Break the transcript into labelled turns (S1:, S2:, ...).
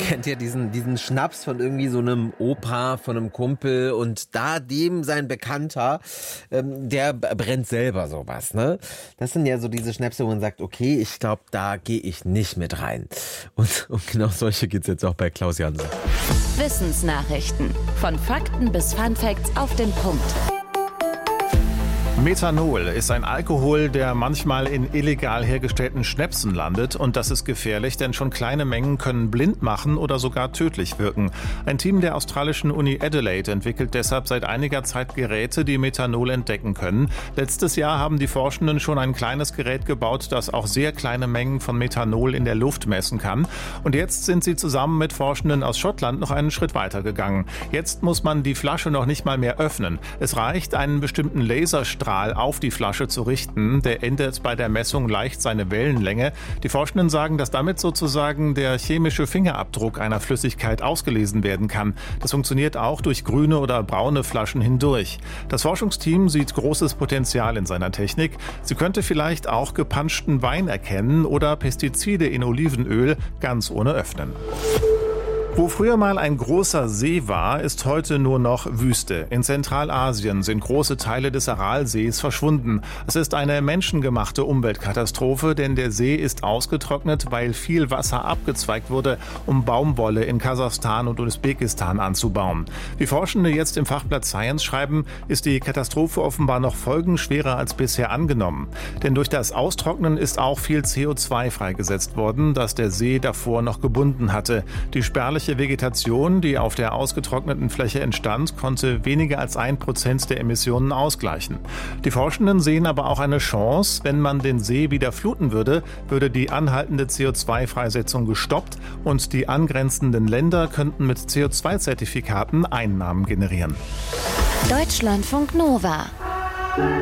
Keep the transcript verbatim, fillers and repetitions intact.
S1: kennt ihr diesen, diesen Schnaps von irgendwie so einem Opa, von einem Kumpel und da dem sein Bekannter, ähm, der brennt selber sowas, ne? Das sind ja so diese Schnäpse, wo man sagt, okay, ich glaube, da gehe ich nicht mit rein. Und um genau solche geht's jetzt auch bei Klaus Janse.
S2: Wissensnachrichten. Von Fakten bis Funfacts auf den Punkt.
S3: Methanol ist ein Alkohol, der manchmal in illegal hergestellten Schnäpsen landet. Und das ist gefährlich, denn schon kleine Mengen können blind machen oder sogar tödlich wirken. Ein Team der australischen Uni Adelaide entwickelt deshalb seit einiger Zeit Geräte, die Methanol entdecken können. Letztes Jahr haben die Forschenden schon ein kleines Gerät gebaut, das auch sehr kleine Mengen von Methanol in der Luft messen kann. Und jetzt sind sie zusammen mit Forschenden aus Schottland noch einen Schritt weiter gegangen. Jetzt muss man die Flasche noch nicht mal mehr öffnen. Es reicht, einen bestimmten Laserstrahl auf die Flasche zu richten. Der ändert bei der Messung leicht seine Wellenlänge. Die Forschenden sagen, dass damit sozusagen der chemische Fingerabdruck einer Flüssigkeit ausgelesen werden kann. Das funktioniert auch durch grüne oder braune Flaschen hindurch. Das Forschungsteam sieht großes Potenzial in seiner Technik. Sie könnte vielleicht auch gepanschten Wein erkennen oder Pestizide in Olivenöl ganz ohne öffnen. Wo früher mal ein großer See war, ist heute nur noch Wüste. In Zentralasien sind große Teile des Aralsees verschwunden. Es ist eine menschengemachte Umweltkatastrophe, denn der See ist ausgetrocknet, weil viel Wasser abgezweigt wurde, um Baumwolle in Kasachstan und Usbekistan anzubauen. Wie Forschende jetzt im Fachblatt Science schreiben, ist die Katastrophe offenbar noch folgenschwerer als bisher angenommen. Denn durch das Austrocknen ist auch viel C O zwei freigesetzt worden, das der See davor noch gebunden hatte. Die spärliche Vegetation, die auf der ausgetrockneten Fläche entstand, konnte weniger als ein Prozent der Emissionen ausgleichen. Die Forschenden sehen aber auch eine Chance. Wenn man den See wieder fluten würde, würde die anhaltende C O zwei Freisetzung gestoppt und die angrenzenden Länder könnten mit C O zwei Zertifikaten Einnahmen generieren.
S2: Deutschlandfunk Nova